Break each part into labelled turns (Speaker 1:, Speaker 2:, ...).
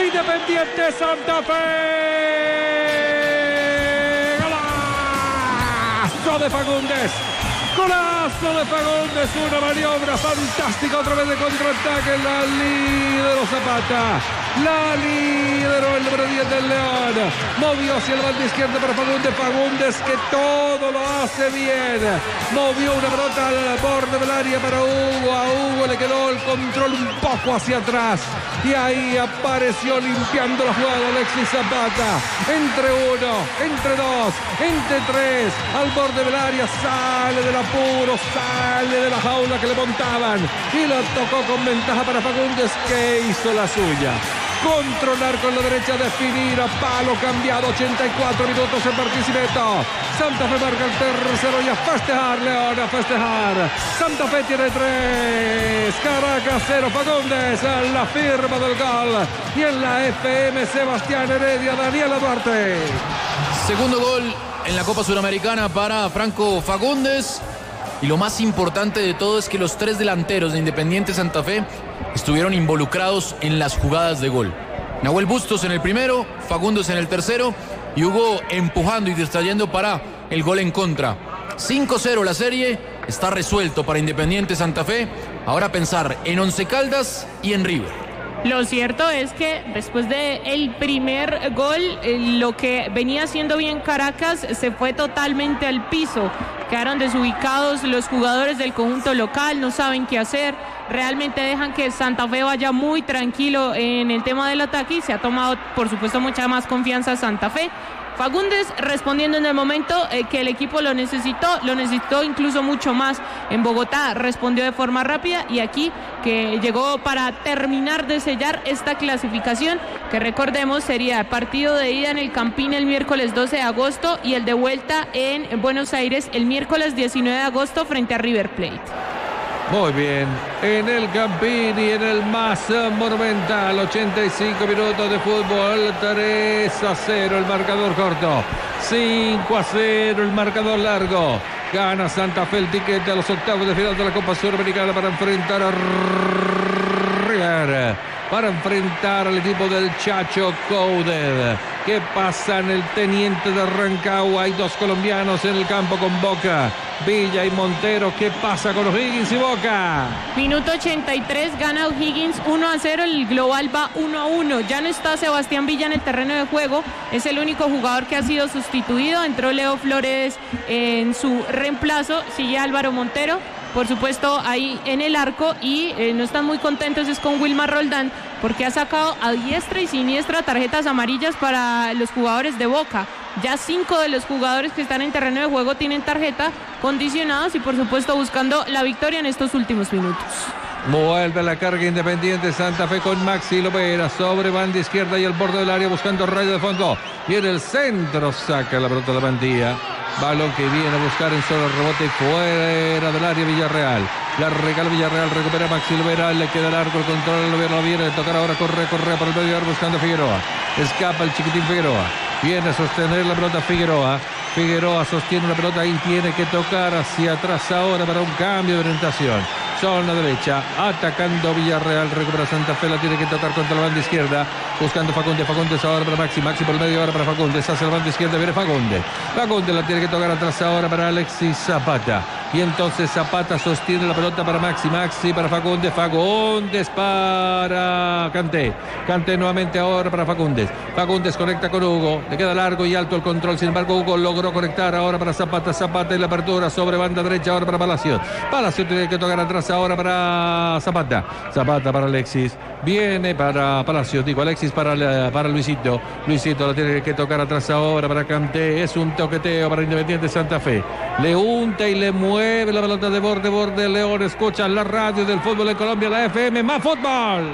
Speaker 1: Independiente Santa Fe. ¡Golazo de Fagundes! Golazo de Fagundes, una maniobra fantástica, otra vez de contraataque, la lideró Zapata, la lideró el número 10 del León, movió hacia el banda izquierda para Fagundes que todo lo hace bien, movió una pelota al borde del área para Hugo, a Hugo le quedó el control un poco hacia atrás, y ahí apareció limpiando la jugada Alexis Zapata, entre uno, entre dos, entre tres, al borde del área, sale del apuro, sale de la jaula que le montaban y lo tocó con ventaja para Fagundes, que hizo la suya. Controlar con la derecha, definir a palo cambiado, 84 minutos en Barquisimeto. Santa Fe marca el tercero y a festejar, León, a festejar. Santa Fe tiene 3, Caracas 0, Fagundes en la firma del gol. Y en la FM, Sebastián Heredia, Daniela Duarte.
Speaker 2: Segundo gol en la Copa Suramericana para Franco Fagundes. Y lo más importante de todo es que los 3 delanteros de Independiente Santa Fe estuvieron involucrados en las jugadas de gol. Nahuel Bustos en el primero, Fagundes en el tercero y Hugo empujando y distrayendo para el gol en contra. 5-0 la serie, está resuelto para Independiente Santa Fe. Ahora pensar en Once Caldas y en River.
Speaker 3: Lo cierto es que después del primer gol, lo que venía haciendo bien Caracas se fue totalmente al piso. Quedaron desubicados los jugadores del conjunto local, no saben qué hacer. Realmente dejan que Santa Fe vaya muy tranquilo en el tema del ataque y se ha tomado, por supuesto, mucha más confianza Santa Fe. Fagundes respondiendo en el momento que el equipo lo necesitó incluso mucho más. En Bogotá respondió de forma rápida y aquí que llegó para terminar de sellar esta clasificación, que recordemos sería partido de ida en el Campín el miércoles 12 de agosto y el de vuelta en Buenos Aires el miércoles 19 de agosto frente a River Plate.
Speaker 1: Muy bien, en el Campín y en el más monumental, 85 minutos de fútbol, 3-0 el marcador corto, 5-0 el marcador largo. Gana Santa Fe el ticket a los octavos de final de la Copa Suramericana para enfrentar a River, para enfrentar al equipo del Chacho Coudet. ¿Qué pasa en el Teniente de Rancagua? Hay 2 colombianos en el campo con Boca, Villa y Montero. ¿Qué pasa con O'Higgins y Boca?
Speaker 3: Minuto 83, gana O'Higgins 1-0, el global va 1-1. Ya no está Sebastián Villa en el terreno de juego, es el único jugador que ha sido sustituido. Entró Leo Flores en su reemplazo, sigue Álvaro Montero, por supuesto ahí en el arco, y no están muy contentos es con Wilmar Roldán, porque ha sacado a diestra y siniestra tarjetas amarillas para los jugadores de Boca. Ya 5 de los jugadores que están en terreno de juego tienen tarjeta, condicionados y por supuesto buscando la victoria en estos últimos minutos.
Speaker 1: Vuelve la carga Independiente Santa Fe con Maxi Lovera sobre banda izquierda y el borde del área buscando rayo de fondo. Y en el centro saca la pelota de Bandía. Balón que viene a buscar en solo rebote fuera del área Villarreal. La regala Villarreal, recupera Maxi Lovera, le queda largo el control, Lovera lo viene a tocar ahora, corre por el medio buscando a Figueroa. Escapa el chiquitín Figueroa. Viene a sostener la pelota Figueroa. Figueroa sostiene la pelota y tiene que tocar hacia atrás ahora para un cambio de orientación. Zona derecha, atacando Villarreal, recupera Santa Fe, la tiene que tocar contra la banda izquierda, buscando Fagundes ahora para Maxi por el medio ahora para Fagundes, hacia la banda izquierda, viene Fagundes la tiene que tocar atrás ahora para Alexis Zapata, y entonces Zapata sostiene la pelota para Maxi para Fagundes para Kanté nuevamente ahora para Fagundes conecta con Hugo, le queda largo y alto el control, sin embargo Hugo logró conectar ahora para Zapata y la apertura sobre banda derecha ahora para Palacio tiene que tocar atrás ahora para Zapata para Alexis, viene para Palacio, Alexis para Luisito la tiene que tocar atrás ahora para Kanté, es un toqueteo para Independiente Santa Fe, le unta y le mueve la pelota de borde León. Escucha la radio del fútbol en Colombia, la FM Más Fútbol.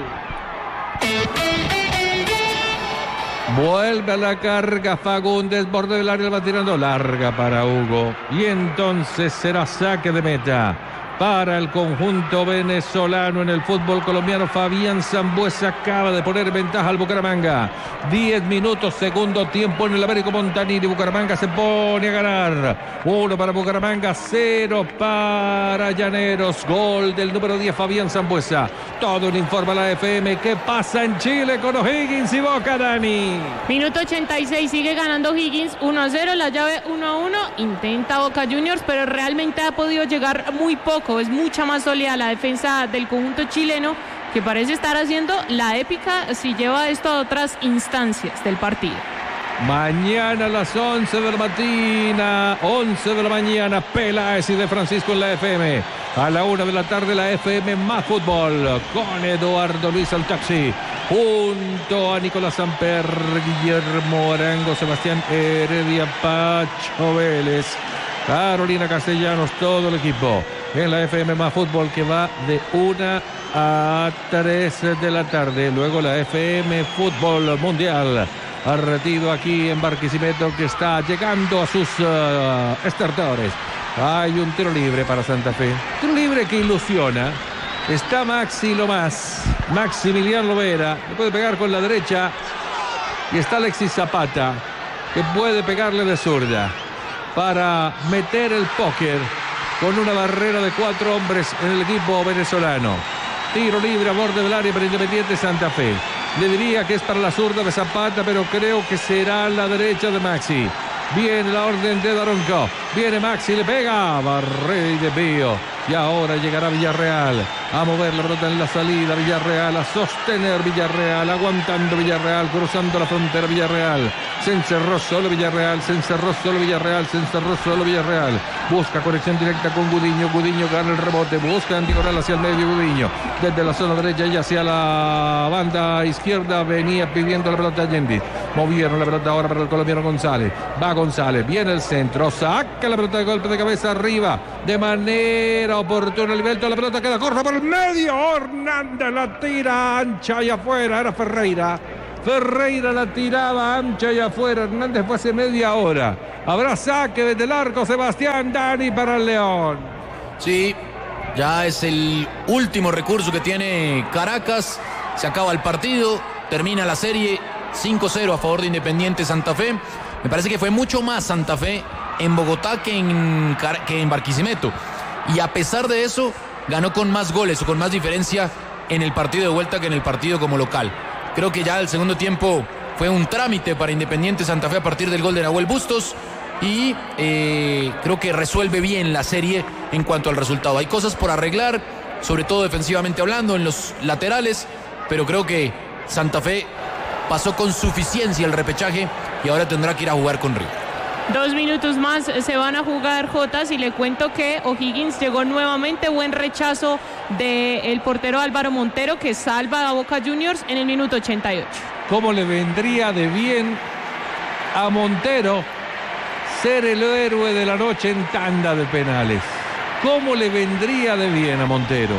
Speaker 1: Vuelve a la carga Fagundes, borde del área, va tirando larga para Hugo, y entonces será saque de meta para el conjunto venezolano. En el fútbol colombiano, Fabián Sambuesa acaba de poner ventaja al Bucaramanga. 10 minutos, segundo tiempo en el Américo Montanini. Bucaramanga se pone a ganar. 1 para Bucaramanga, 0 para Llaneros. Gol del número 10, Fabián Sambuesa. Todo un informe a la FM. ¿Qué pasa en Chile con O'Higgins y Boca, Dani?
Speaker 3: Minuto 86, sigue ganando Higgins 1-0, la llave 1-1. Intenta Boca Juniors, pero realmente ha podido llegar muy poco. Es mucha más sólida la defensa del conjunto chileno, que parece estar haciendo la épica si lleva esto a otras instancias del partido.
Speaker 1: Mañana a las 11 de la mañana, 11 de la mañana, Peláez y de Francisco en la FM. A la 1 de la tarde, la FM más fútbol, con Eduardo Luis Altaxi, junto a Nicolás Samper, Guillermo Arango, Sebastián Heredia, Pacho Vélez, Carolina Castellanos, todo el equipo en la FM más fútbol, que va de 1 a 3 de la tarde. Luego la FM Fútbol Mundial, arretido aquí en Barquisimeto, que está llegando a sus estertores. Hay un tiro libre para Santa Fe, tiro libre que ilusiona. Está Maxi Lomás, Maximiliano Lovera, que puede pegar con la derecha, y está Alexis Zapata, que puede pegarle de zurda para meter el póker con una barrera de 4 hombres en el equipo venezolano. Tiro libre a borde del área para Independiente Santa Fe. Le diría que es para la zurda de Zapata, pero creo que será la derecha de Maxi. Viene la orden de Daronco. Viene Maxi, le pega. Barrera y desvío. Y ahora llegará Villarreal a mover la pelota en la salida. Villarreal a sostener Villarreal. Aguantando Villarreal. Cruzando la frontera Villarreal. Se encerró solo Villarreal. Se encerró solo Villarreal. Se encerró solo Villarreal. Busca conexión directa con Gudiño. Gudiño gana el rebote. Busca Anticorral hacia el medio. Gudiño desde la zona derecha y hacia la banda izquierda. Venía pidiendo la pelota a Yendi. Movieron la pelota ahora para el colombiano González. Va González. Viene el centro. Saca la pelota de golpe de cabeza arriba. De manera oportuna. Liberto, la pelota queda corta por el medio. Hernández la tira ancha y afuera. Era Ferreira. Ferreira la tiraba ancha y afuera. Hernández fue hace media hora. Habrá saque desde el arco. Sebastián Dani para el León.
Speaker 2: Sí, ya es el último recurso que tiene Caracas. Se acaba el partido. Termina la serie 5-0 a favor de Independiente Santa Fe. Me parece que fue mucho más Santa Fe en Bogotá que en Barquisimeto. Y a pesar de eso, ganó con más goles o con más diferencia en el partido de vuelta que en el partido como local. Creo que ya el segundo tiempo fue un trámite para Independiente Santa Fe a partir del gol de Nahuel Bustos. Y creo que resuelve bien la serie en cuanto al resultado. Hay cosas por arreglar, sobre todo defensivamente hablando, en los laterales. Pero creo que Santa Fe pasó con suficiencia el repechaje y ahora tendrá que ir a jugar con River.
Speaker 3: 2 minutos más se van a jugar, Jotas, y le cuento que O'Higgins llegó nuevamente. Buen rechazo del portero Álvaro Montero, que salva a Boca Juniors en el minuto 88.
Speaker 1: ¿Cómo le vendría de bien a Montero ser el héroe de la noche en tanda de penales? ¿Cómo le vendría de bien a Montero?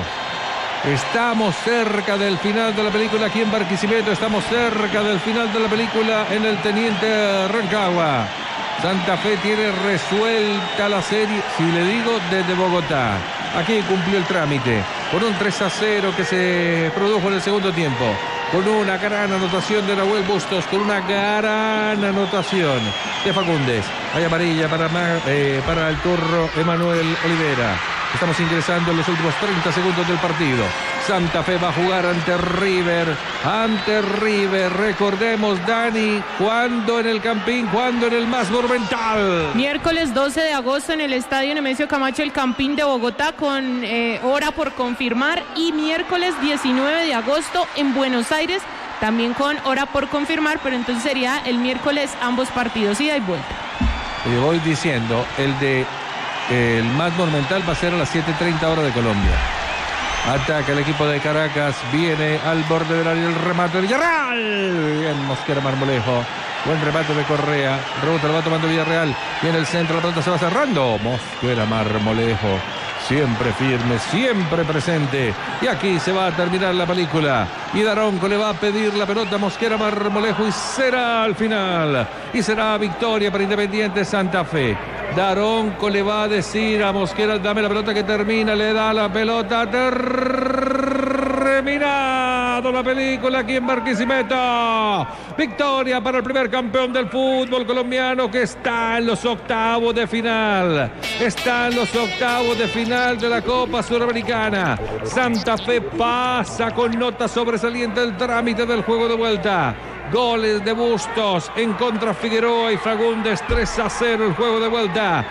Speaker 1: Estamos cerca del final de la película aquí en Barquisimeto. Estamos cerca del final de la película en el Teniente Rancagua. Santa Fe tiene resuelta la serie, si le digo, desde Bogotá. Aquí cumplió el trámite con un 3-0 que se produjo en el segundo tiempo, con una gran anotación de Nahuel Bustos, con una gran anotación de Fagundes. Hay amarilla para el turro Emanuel Olivera. Estamos ingresando en los últimos 30 segundos del partido. Santa Fe va a jugar ante River. Ante River. Recordemos, Dani, ¿cuándo en el Campín? ¿Cuándo en el más monumental?
Speaker 3: Miércoles 12 de agosto en el Estadio Nemesio Camacho, el Campín de Bogotá, con hora por confirmar. Y miércoles 19 de agosto en Buenos Aires, también con hora por confirmar, pero entonces sería el miércoles ambos partidos, ida y vuelta.
Speaker 1: Le voy diciendo, el más monumental va a ser a las 7:30 hora de Colombia. Ataca el equipo de Caracas. Viene al borde del área el remate de Villarreal. Bien, Mosquera Marmolejo. Buen remate de Correa. Rebote lo va tomando Villarreal. Viene el centro, la pelota se va cerrando. Mosquera Marmolejo. siempre firme, siempre presente. Y aquí se va a terminar la película. Y Daronco le va a pedir la pelota a Mosquera Marmolejo y será al final. Y será victoria para Independiente Santa Fe. Daronco le va a decir a Mosquera, dame la pelota que termina, le da la pelota, terminado la película aquí en Barquisimeto. Victoria para el primer campeón del fútbol colombiano que está en los octavos de final. Está en los octavos de final de la Copa Suramericana. Santa Fe pasa con nota sobresaliente el trámite del juego de vuelta. Goles de Bustos en contra Figueroa y Fagundes. 3-0 el juego de vuelta.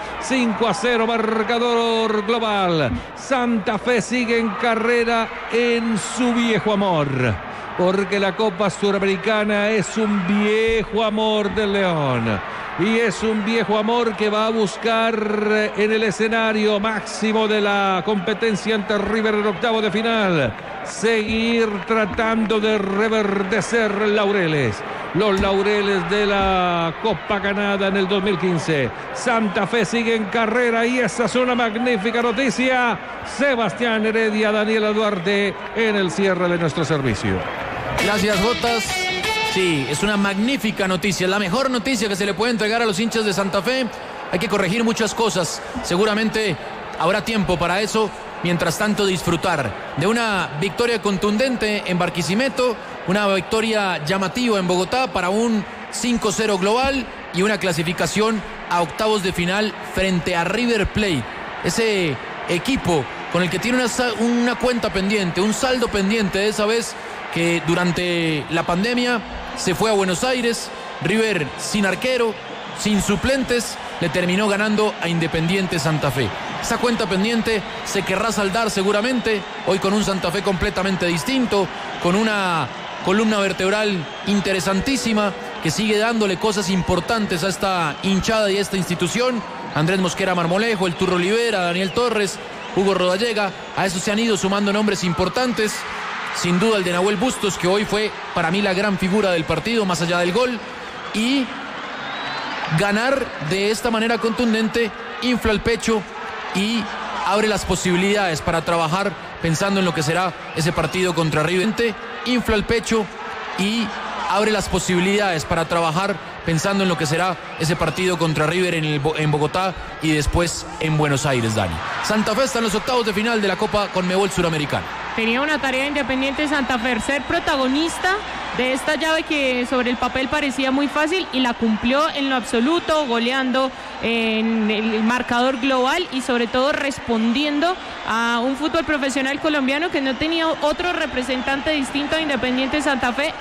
Speaker 1: 5-0 marcador global. Santa Fe sigue en carrera en su viejo amor, porque la Copa Suramericana es un viejo amor del León. Y es un viejo amor que va a buscar en el escenario máximo de la competencia ante River en octavo de final seguir tratando de reverdecer laureles. Los laureles de la Copa ganada en el 2015. Santa Fe sigue en carrera y esa es una magnífica noticia. Sebastián Heredia, Daniela Duarte en el cierre de nuestro servicio.
Speaker 2: Gracias, Jotas. Sí, es una magnífica noticia, la mejor noticia que se le puede entregar a los hinchas de Santa Fe. Hay que corregir muchas cosas, seguramente habrá tiempo para eso. Mientras tanto, disfrutar de una victoria contundente en Barquisimeto, una victoria llamativa en Bogotá para un 5-0 global y una clasificación a octavos de final frente a River Plate. Ese equipo con el que tiene una cuenta pendiente, un saldo pendiente de esa vez que durante la pandemia se fue a Buenos Aires. River sin arquero, sin suplentes, le terminó ganando a Independiente Santa Fe. Esa cuenta pendiente se querrá saldar seguramente, hoy con un Santa Fe completamente distinto, con una columna vertebral interesantísima que sigue dándole cosas importantes a esta hinchada y a esta institución. Andrés Mosquera Marmolejo, el Turro Olivera, Daniel Torres, Hugo Rodallega, a eso se han ido sumando nombres importantes. Sin duda el de Nahuel Bustos, que hoy fue para mí la gran figura del partido, más allá del gol. Y ganar de esta manera contundente infla el pecho y abre las posibilidades para trabajar pensando en lo que será ese partido contra River. Infla el pecho y abre las posibilidades para trabajar pensando en lo que será ese partido contra River en Bogotá y después en Buenos Aires, Dani. Santa Fe está en los octavos de final de la Copa Conmebol Suramericana.
Speaker 3: Tenía una tarea Independiente Santa Fe, ser protagonista de esta llave que sobre el papel parecía muy fácil y la cumplió en lo absoluto, goleando en el marcador global y sobre todo respondiendo a un fútbol profesional colombiano que no tenía otro representante distinto a Independiente Santa Fe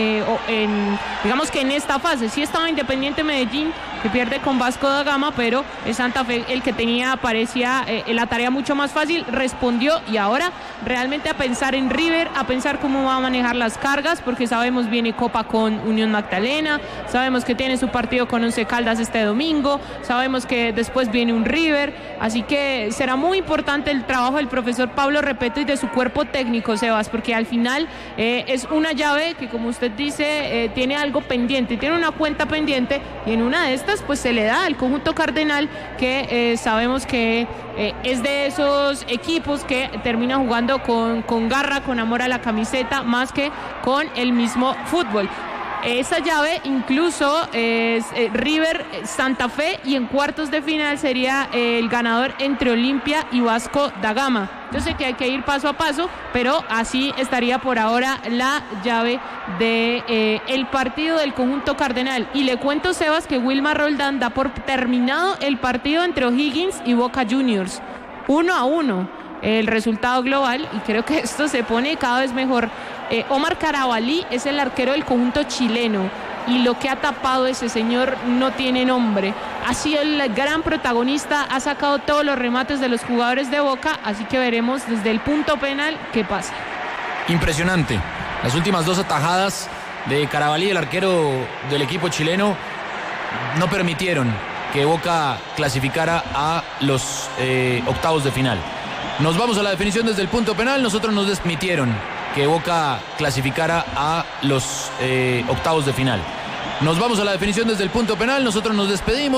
Speaker 3: digamos que en esta fase. Sí estaba Independiente Medellín, que pierde con Vasco da Gama, pero es Santa Fe el que parecía la tarea mucho más fácil, respondió y ahora realmente a pensar en River, a pensar cómo va a manejar las cargas, porque sabemos viene Copa con Unión Magdalena, sabemos que tiene su partido con Once Caldas este domingo, sabemos que después viene un River, así que será muy importante el trabajo del profesor Pablo Repeto y de su cuerpo técnico, Sebas, porque al final es una llave que, como usted dice, tiene algo pendiente, tiene una cuenta pendiente y en una de estas pues se le da al conjunto cardenal que sabemos que es de esos equipos que termina jugando con garra, con amor a la camiseta, más que con el mismo fútbol. Esa llave incluso es River Santa Fe y en cuartos de final sería el ganador entre Olimpia y Vasco da Gama. Yo sé que hay que ir paso a paso, pero así estaría por ahora la llave de el partido del conjunto cardenal. Y le cuento, Sebas, que Wilmar Roldán da por terminado el partido entre O'Higgins y Boca Juniors. 1-1 el resultado global y creo que esto se pone cada vez mejor. Omar Carabalí es el arquero del conjunto chileno y lo que ha tapado ese señor no tiene nombre. Ha sido el gran protagonista, ha sacado todos los remates de los jugadores de Boca, así que veremos desde el punto penal qué pasa.
Speaker 2: Impresionante. Las últimas dos atajadas de Carabalí, el arquero del equipo chileno, no permitieron que Boca clasificara a los octavos de final. Nos vamos a la definición desde el punto penal. Nosotros nos desmitieron que Boca clasificara a los octavos de final. Nos vamos a la definición desde el punto penal. Nosotros nos despedimos.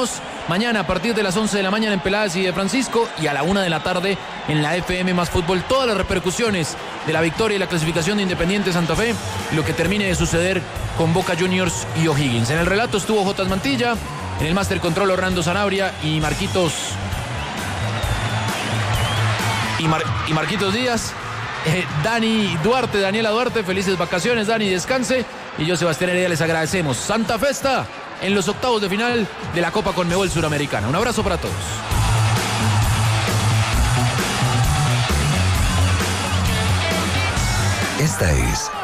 Speaker 2: Mañana a partir de las 11 de la mañana en Peladas y de Francisco, y a la 1 de la tarde en la FM más Fútbol, todas las repercusiones de la victoria y la clasificación de Independiente Santa Fe y lo que termine de suceder con Boca Juniors y O'Higgins. En el relato estuvo Jotas Mantilla, en el Máster Control Orlando Sanabria y Marquitos Díaz. Daniela Duarte, felices vacaciones, Dani, descanse. Y yo, Sebastián Heredia, les agradecemos. Santa Fe está en los octavos de final de la Copa Conmebol Suramericana. Un abrazo para todos.
Speaker 4: Esta es